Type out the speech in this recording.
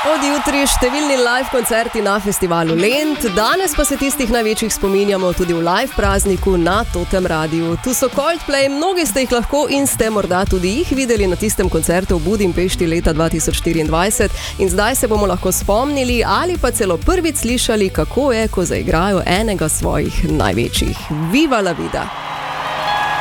Od jutri številni live koncerti na festivalu Lent, danes pa se tistih največjih spominjamo tudi v live prazniku na Totem Radiu. Tu so Coldplay, mnogi ste jih lahko in ste morda tudi jih videli na tistem koncertu v Budimpešti leta 2024 in zdaj se bomo lahko spomnili ali pa celo prvič slišali, kako je, ko zaigrajo enega svojih največjih. Viva la vida!